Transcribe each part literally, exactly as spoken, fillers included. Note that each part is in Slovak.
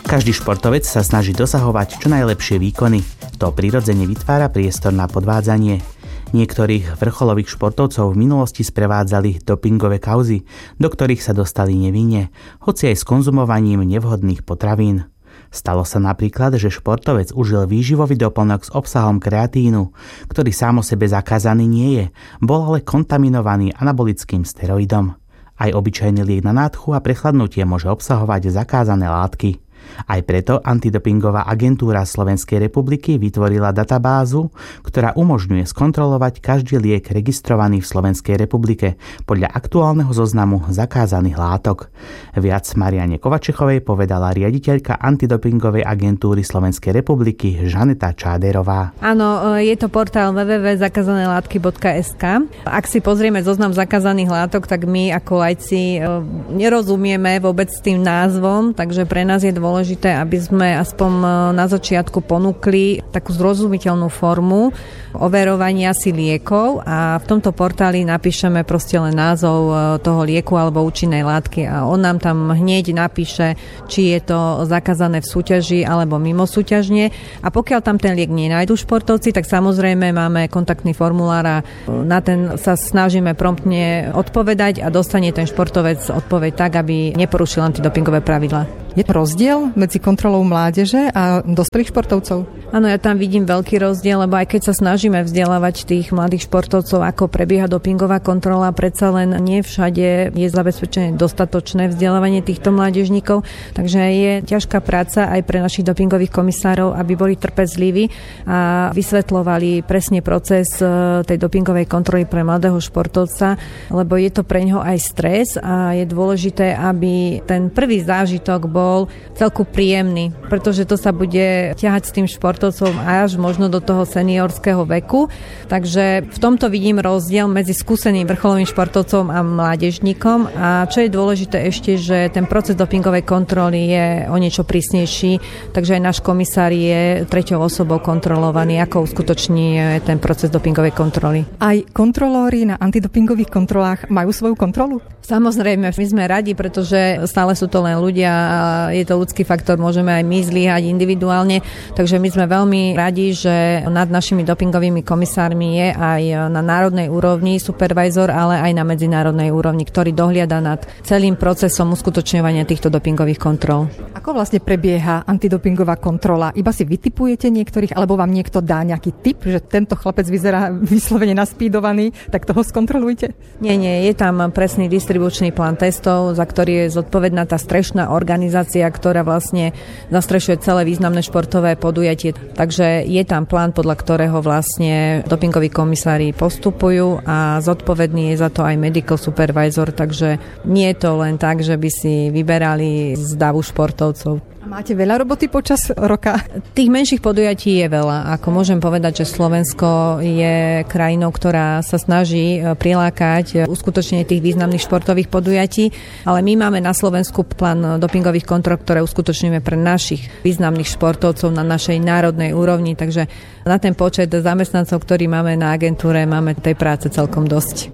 Každý športovec sa snaží dosahovať čo najlepšie výkony. To prirodzene vytvára priestor na podvádzanie. Niektorých vrcholových športovcov v minulosti sprevádzali dopingové kauzy, do ktorých sa dostali nevinne, hoci aj s konzumovaním nevhodných potravín. Stalo sa napríklad, že športovec užil výživový doplnok s obsahom kreatínu, ktorý sám o sebe zakázaný nie je, bol ale kontaminovaný anabolickým steroidom. Aj obyčajný liek na nádchu a prechladnutie môže obsahovať zakázané látky. Aj preto Antidopingová agentúra Slovenskej republiky vytvorila databázu, ktorá umožňuje skontrolovať každý liek registrovaný v Slovenskej republike podľa aktuálneho zoznamu zakázaných látok. Viac Mariane Kovačechovej povedala riaditeľka Antidopingovej agentúry Slovenskej republiky Žaneta Čáderová. Áno, je to portál w w w bodka zakázané látky bodka es ká. Ak si pozrieme zoznam zakázaných látok, tak my ako laici nerozumieme vôbec s tým názvom, takže pre nás je dôležité dôležité, aby sme aspoň na začiatku ponúkli takú zrozumiteľnú formu overovania si liekov a v tomto portáli napíšeme proste len názov toho lieku alebo účinnej látky a on nám tam hneď napíše, či je to zakázané v súťaži alebo mimo súťažne a pokiaľ tam ten liek nenájdu športovci, tak samozrejme máme kontaktný formulár a na ten sa snažíme promptne odpovedať a dostane ten športovec odpoveď tak, aby neporušil antidopingové pravidlá. Je rozdiel medzi kontrolou mládeže a dospelých športovcov? Áno, ja tam vidím veľký rozdiel, lebo aj keď sa snažíme vzdelávať tých mladých športovcov, ako prebieha dopingová kontrola, predsa len nie všade je zabezpečené dostatočné vzdelávanie týchto mládežníkov, takže je ťažká práca aj pre našich dopingových komisárov, aby boli trpezliví a vysvetľovali presne proces tej dopingovej kontroly pre mladého športovca, lebo je to pre neho aj stres a je dôležité, aby ten prvý zážitok bol bol celku príjemný, pretože to sa bude ťahať s tým športovcom až možno do toho seniorského veku. Takže v tomto vidím rozdiel medzi skúseným vrcholovým športovcom a mládežníkom a čo je dôležité ešte, že ten proces dopingovej kontroly je o niečo prísnejší, takže aj náš komisár je treťou osobou kontrolovaný, ako uskutoční ten proces dopingovej kontroly. Aj kontrolóri na antidopingových kontrolách majú svoju kontrolu? Samozrejme, my sme radi, pretože stále sú to len ľudia a je to ľudský faktor, môžeme aj my zlyhať individuálne, takže my sme veľmi radi, že nad našimi dopingovými komisármi je aj na národnej úrovni supervisor, ale aj na medzinárodnej úrovni, ktorý dohliada nad celým procesom uskutočňovania týchto dopingových kontrol. Ako vlastne prebieha antidopingová kontrola? Iba si vytipujete niektorých, alebo vám niekto dá nejaký tip, že tento chlapec vyzerá vyslovene naspídovaný, tak toho skontrolujte? Nie, nie, je tam presný distribučný plán testov, za ktorý je zodpovedná tá strešná organizácia, ktorá vlastne zastrešuje celé významné športové podujatie. Takže je tam plán, podľa ktorého vlastne dopingoví komisári postupujú a zodpovedný je za to aj medical supervisor, takže nie je to len tak, že by si vyberali z davu športovcov. Máte veľa roboty počas roka? Tých menších podujatí je veľa. Ako môžem povedať, že Slovensko je krajinou, ktorá sa snaží prilákať uskutočnenie tých významných športových podujatí, ale my máme na Slovensku plán dopingových kontrol, ktoré uskutočňujeme pre našich významných športovcov na našej národnej úrovni, takže na ten počet zamestnancov, ktorý máme na agentúre, máme tej práce celkom dosť.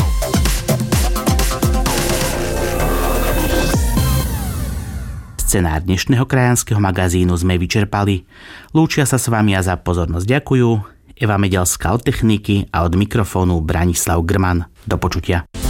Scenár dnešného krajanského magazínu sme vyčerpali. Lúčia sa s vami a za pozornosť ďakujú Eva Medelská od techniky a od mikrofónu Branislav Grman. Do počutia.